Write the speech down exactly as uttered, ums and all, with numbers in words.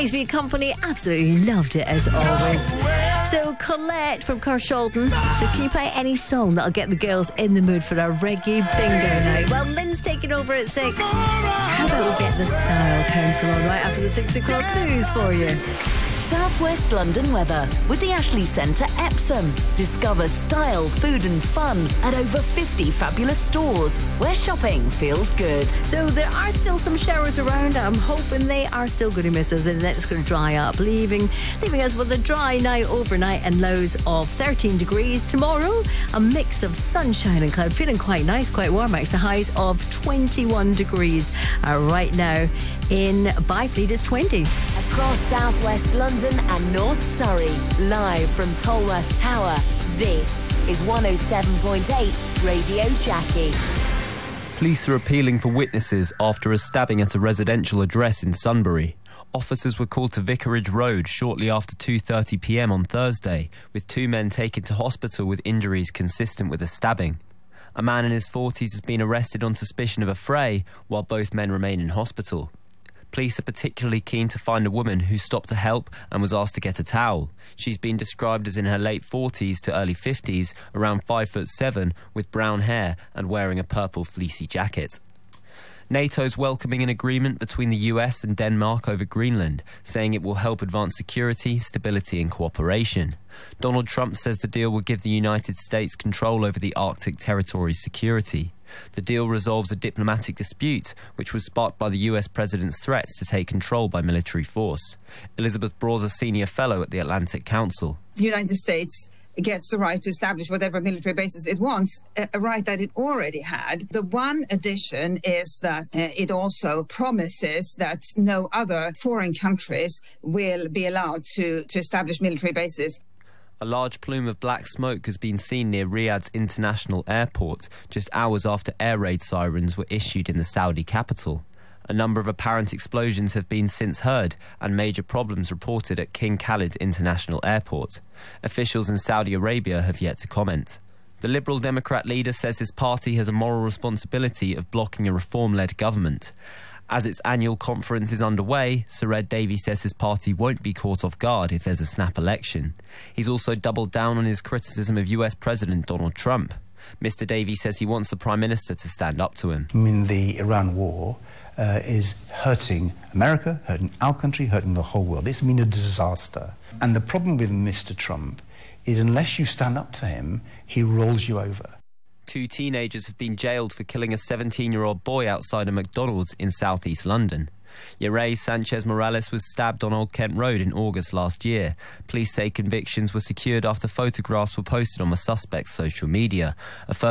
Nice to be company. Absolutely loved it as always. So Colette from Carshalton. So can you play any song that'll get the girls in the mood for our reggae bingo night? Well, Lynn's taking over at six. How about we get the Style Council on right after the six o'clock news for you? South West London weather with the Ashley Centre Epsom. Discover style, food and fun at over fifty fabulous stores where shopping feels good. So there are still some showers around. I'm hoping they are still going to miss us and then it's going to dry up, leaving leaving us with a dry night overnight and lows of thirteen degrees. Tomorrow, a mix of sunshine and cloud, feeling quite nice, quite warm actually. Highs of twenty-one degrees uh, right now. In Byfleet is twenty. Across South West London and North Surrey, live from Tolworth Tower, this is one oh seven point eight Radio Jackie. Police are appealing for witnesses after a stabbing at a residential address in Sunbury. Officers were called to Vicarage Road shortly after two thirty p m on Thursday, with two men taken to hospital with injuries consistent with a stabbing. A man in his forties has been arrested on suspicion of a fray, while both men remain in hospital. Police are particularly keen to find a woman who stopped to help and was asked to get a towel. She's been described as in her late forties to early fifties, around five foot seven, with brown hair and wearing a purple fleecy jacket. NATO's welcoming an agreement between the U S and Denmark over Greenland, saying it will help advance security, stability and cooperation. Donald Trump says the deal will give the United States control over the Arctic territory's security. The deal resolves a diplomatic dispute, which was sparked by the U S president's threats to take control by military force. Elizabeth Broad's a senior fellow at the Atlantic Council. The United States gets the right to establish whatever military bases it wants, a right that it already had. The one addition is that uh, it also promises that no other foreign countries will be allowed to, to establish military bases. A large plume of black smoke has been seen near Riyadh's international airport, just hours after air raid sirens were issued in the Saudi capital. A number of apparent explosions have been since heard and major problems reported at King Khalid International Airport. Officials in Saudi Arabia have yet to comment. The Liberal Democrat leader says his party has a moral responsibility of blocking a reform-led government. As its annual conference is underway, Sir Ed Davey says his party won't be caught off guard if there's a snap election. He's also doubled down on his criticism of U S President Donald Trump. Mister Davey says he wants the Prime Minister to stand up to him. I mean, the Iran war uh, is hurting America, hurting our country, hurting the whole world. It's been a disaster. And the problem with Mister Trump is unless you stand up to him, he rolls you over. Two teenagers have been jailed for killing a seventeen-year-old boy outside a McDonald's in southeast London. Yerray Sanchez Morales was stabbed on Old Kent Road in August last year. Police say convictions were secured after photographs were posted on the suspect's social media. A